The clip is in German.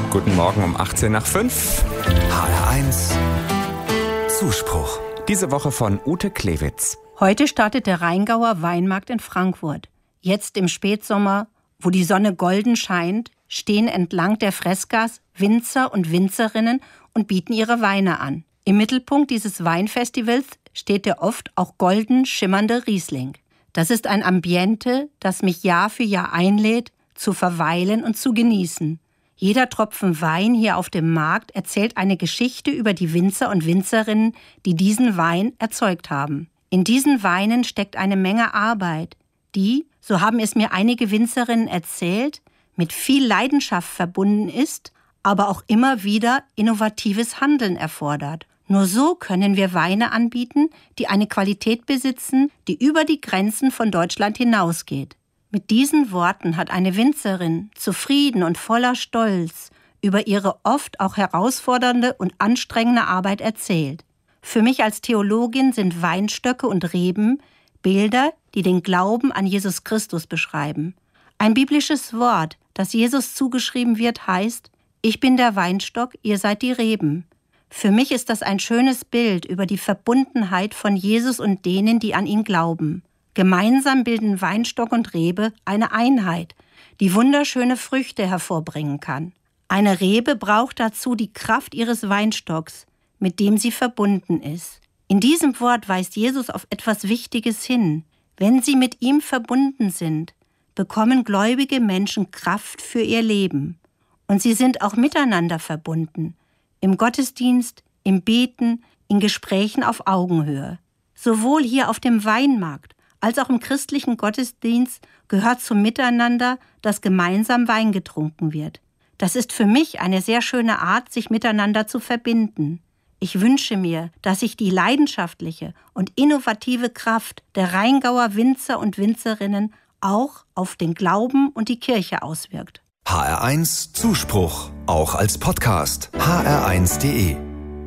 Guten Morgen um 18 nach 5. HR1 Zuspruch. Diese Woche von Ute Klewitz. Heute startet der Rheingauer Weinmarkt in Frankfurt. Jetzt im Spätsommer, wo die Sonne golden scheint, stehen entlang der Freskas Winzer und Winzerinnen und bieten ihre Weine an. Im Mittelpunkt dieses Weinfestivals steht der oft auch golden schimmernde Riesling. Das ist ein Ambiente, das mich Jahr für Jahr einlädt, zu verweilen und zu genießen. Jeder Tropfen Wein hier auf dem Markt erzählt eine Geschichte über die Winzer und Winzerinnen, die diesen Wein erzeugt haben. In diesen Weinen steckt eine Menge Arbeit, die, so haben es mir einige Winzerinnen erzählt, mit viel Leidenschaft verbunden ist, aber auch immer wieder innovatives Handeln erfordert. Nur so können wir Weine anbieten, die eine Qualität besitzen, die über die Grenzen von Deutschland hinausgeht. Mit diesen Worten hat eine Winzerin, zufrieden und voller Stolz, über ihre oft auch herausfordernde und anstrengende Arbeit erzählt. Für mich als Theologin sind Weinstöcke und Reben Bilder, die den Glauben an Jesus Christus beschreiben. Ein biblisches Wort, das Jesus zugeschrieben wird, heißt: Ich bin der Weinstock, ihr seid die Reben. Für mich ist das ein schönes Bild über die Verbundenheit von Jesus und denen, die an ihn glauben. Gemeinsam bilden Weinstock und Rebe eine Einheit, die wunderschöne Früchte hervorbringen kann. Eine Rebe braucht dazu die Kraft ihres Weinstocks, mit dem sie verbunden ist. In diesem Wort weist Jesus auf etwas Wichtiges hin. Wenn sie mit ihm verbunden sind, bekommen gläubige Menschen Kraft für ihr Leben. Und sie sind auch miteinander verbunden. Im Gottesdienst, im Beten, in Gesprächen auf Augenhöhe. Sowohl hier auf dem Weinmarkt als auch im christlichen Gottesdienst gehört zum Miteinander, dass gemeinsam Wein getrunken wird. Das ist für mich eine sehr schöne Art, sich miteinander zu verbinden. Ich wünsche mir, dass sich die leidenschaftliche und innovative Kraft der Rheingauer Winzer und Winzerinnen auch auf den Glauben und die Kirche auswirkt. HR1 Zuspruch, auch als Podcast. hr1.de